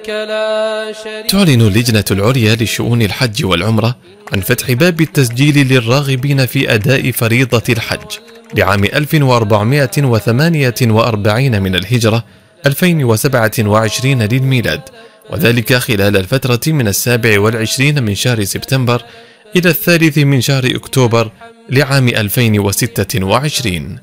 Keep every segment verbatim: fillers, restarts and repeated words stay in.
تعلن اللجنة العليا لشؤون الحج والعمرة عن فتح باب التسجيل للراغبين في أداء فريضة الحج لعام ألف وأربعمائة وثمانية وأربعين من الهجرة ألفين وسبعة وعشرين للميلاد، وذلك خلال الفترة من السابع والعشرين من شهر سبتمبر إلى الثالث من شهر أكتوبر لعام ألفين وستة وعشرين.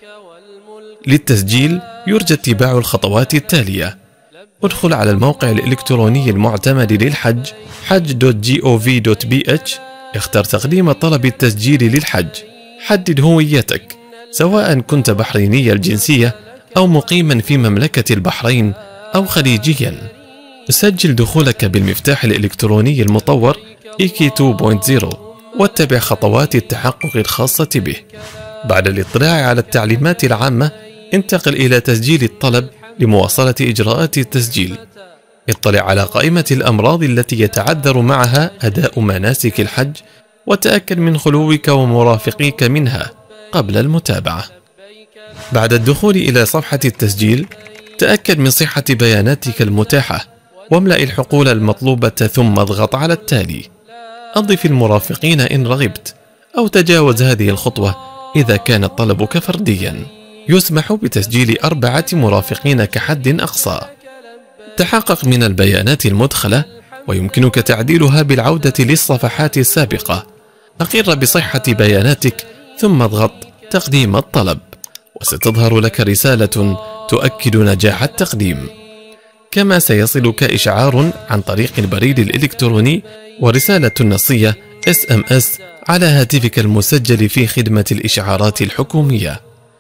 للتسجيل يرجى اتباع الخطوات التالية: ادخل على الموقع الإلكتروني المعتمد للحج حج دوت جي أو في دوت بي إتش، اختر تقديم طلب التسجيل للحج، حدد هويتك سواء كنت بحريني الجنسية أو مقيما في مملكة البحرين أو خليجيا، سجل دخولك بالمفتاح الإلكتروني المطور إي كي تو نقطة صفر واتبع خطوات التحقق الخاصة به. بعد الاطلاع على التعليمات العامة انتقل إلى تسجيل الطلب لمواصلة إجراءات التسجيل. اطلع على قائمة الأمراض التي يتعذر معها أداء مناسك الحج وتأكد من خلوك ومرافقيك منها قبل المتابعة. بعد الدخول إلى صفحة التسجيل تأكد من صحة بياناتك المتاحة واملأ الحقول المطلوبة ثم اضغط على التالي. أضف المرافقين إن رغبت أو تجاوز هذه الخطوة إذا كان طلبك فرديا. يسمح بتسجيل أربعة مرافقين كحد أقصى. تحقق من البيانات المدخلة ويمكنك تعديلها بالعودة للصفحات السابقة. أقر بصحة بياناتك ثم اضغط تقديم الطلب وستظهر لك رسالة تؤكد نجاح التقديم. كما سيصلك إشعار عن طريق البريد الإلكتروني ورسالة نصية إس إم إس على هاتفك المسجل في خدمة الإشعارات الحكومية.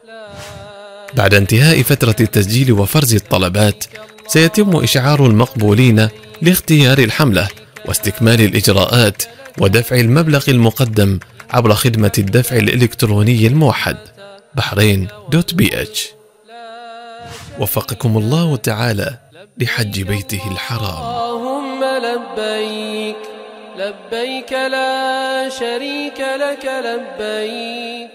بعد انتهاء فترة التسجيل وفرز الطلبات سيتم إشعار المقبولين لاختيار الحملة واستكمال الإجراءات ودفع المبلغ المقدم عبر خدمة الدفع الإلكتروني الموحد بحرين دوت بي إتش. وفقكم الله تعالى لحج بيته الحرام. اللهم لبيك لبيك لا شريك لك لبيك.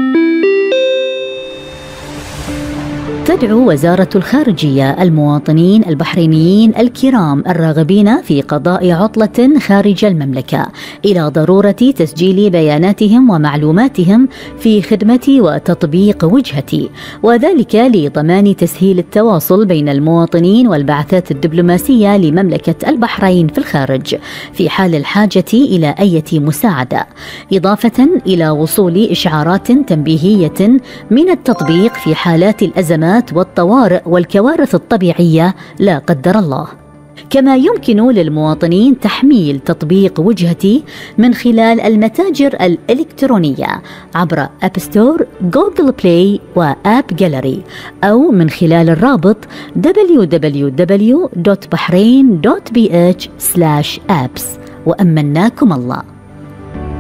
تدعو وزارة الخارجية المواطنين البحرينيين الكرام الراغبين في قضاء عطلة خارج المملكة إلى ضرورة تسجيل بياناتهم ومعلوماتهم في خدمة وتطبيق وجهتي، وذلك لضمان تسهيل التواصل بين المواطنين والبعثات الدبلوماسية لمملكة البحرين في الخارج في حال الحاجة إلى أي مساعدة، إضافة إلى وصول إشعارات تنبيهية من التطبيق في حالات الأزمات والطوارئ والكوارث الطبيعية لا قدر الله. كما يمكن للمواطنين تحميل تطبيق وجهتي من خلال المتاجر الإلكترونية عبر أب ستور، جوجل بلاي وآب جاليري، أو من خلال الرابط دبليو دبليو دبليو دوت بحرين دوت بي إتش سلاش آبس. وأمناكم الله.